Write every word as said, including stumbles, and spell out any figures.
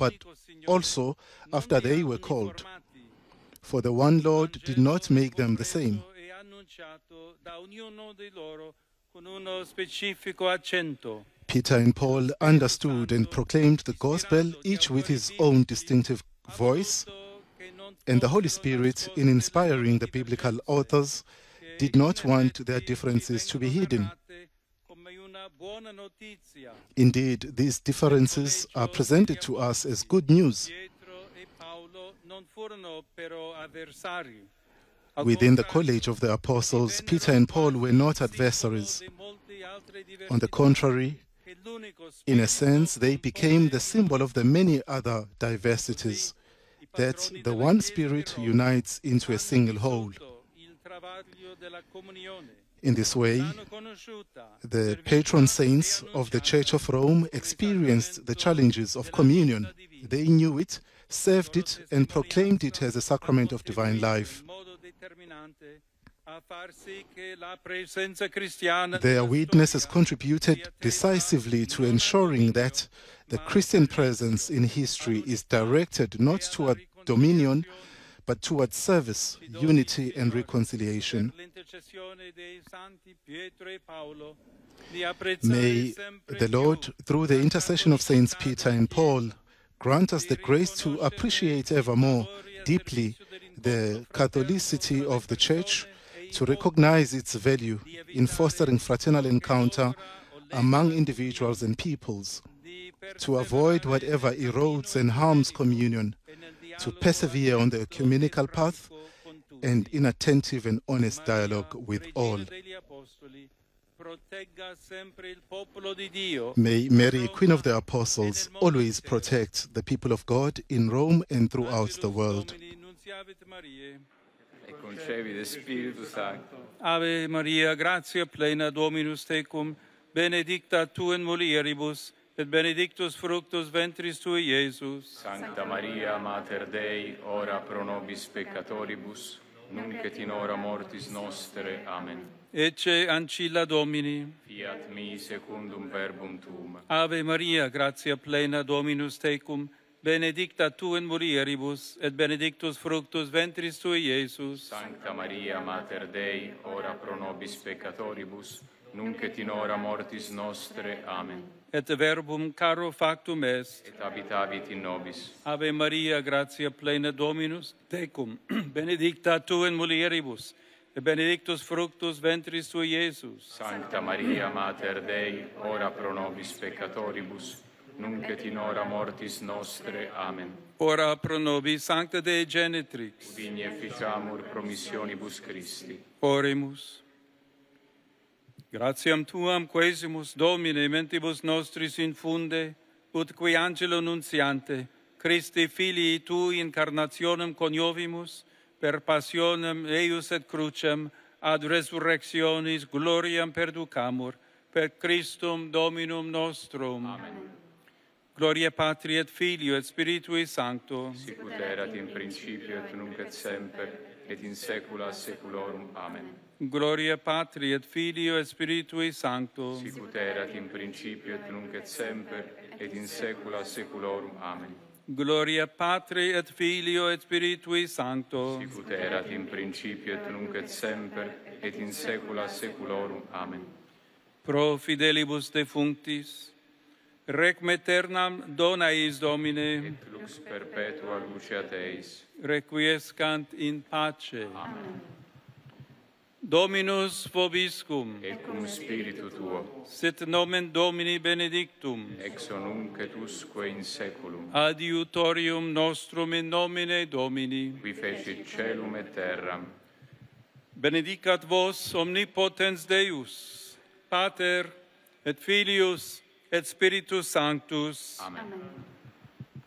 but also after they were called. For the one Lord did not make them the same. Peter and Paul understood and proclaimed the gospel, each with his own distinctive voice, and the Holy Spirit, in inspiring the biblical authors, did not want their differences to be hidden. Indeed, these differences are presented to us as good news. Within the College of the Apostles, Peter and Paul were not adversaries. On the contrary, in a sense, they became the symbol of the many other diversities that the one Spirit unites into a single whole. In this way, the patron saints of the Church of Rome experienced the challenges of communion. They knew it, served it, and proclaimed it as a sacrament of divine life. Their witnesses contributed decisively to ensuring that the Christian presence in history is directed not toward dominion, but towards service, unity, and reconciliation. May the Lord, through the intercession of Saints Peter and Paul, grant us the grace to appreciate ever more deeply the Catholicity of the Church, to recognize its value in fostering fraternal encounter among individuals and peoples, to avoid whatever erodes and harms communion, to persevere on the ecumenical path, and in attentive and honest dialogue with all. May Mary, Queen of the Apostles, always protect the people of God in Rome and throughout the world. Concevi Spiritus Sancto. Ave Maria, gratia plena, Dominus tecum, benedicta tu in mulieribus, et benedictus fructus ventris tui, Iesus. Sancta Maria, Mater Dei, ora pro nobis peccatoribus, nunc et in hora mortis nostre. Amen. Ecce ancilla Domini. Fiat mi secundum verbum tuum. Ave Maria, gratia plena, Dominus tecum, benedicta tu in mulieribus, et benedictus fructus ventris tui, Iesus. Sancta Maria, Mater Dei, ora pro nobis peccatoribus, nunc et in hora mortis nostre. Amen. Et verbum caro factum est. Et habitavit in nobis. Ave Maria, gratia plena, Dominus tecum, benedicta tu in mulieribus, et benedictus fructus ventris tui, Iesus. Sancta Maria, Mater Dei, ora pro nobis peccatoribus, nunc et in hora mortis nostre. Amen. Ora pro nobis, Sancta Dei Genitrix. Vini efficiamur promissionibus Christi. Oremus. Gratiam Tuam quesimus, Domine, mentibus nostris infunde, ut qui angelo nuntiante, Christi Filii Tui incarnationem coniovimus, per passionem eius et crucem, ad resurrectionis gloriam perducamur, per Christum Dominum nostrum. Amen. Gloria Patri et Filio et Spiritui Sancto. Sicut erat in principio et nunc et semper, et in saecula saeculorum. Amen. Gloria Patri et Filio et Spiritui Sancto. Sicut erat in principio et nunc et semper, et in saecula saeculorum. Amen. Gloria Patri et Filio et Spiritui Sancto. Sicut erat in principio et nunc et semper, et in saecula saeculorum. Amen. Pro fidelibus defunctis, requiem aeternam dona eis Domine, et lux perpetua luceat eis. requiescant in pace. Amen. Dominus vobiscum, Et cum spiritu tuo, sit nomen Domini benedictum, ex nunc et usque in saeculum, adiutorium nostrum in nomine Domini. qui fecit caelum et terram. Benedicat vos omnipotens Deus, Pater et Filius et Spiritus Sanctus. Amen.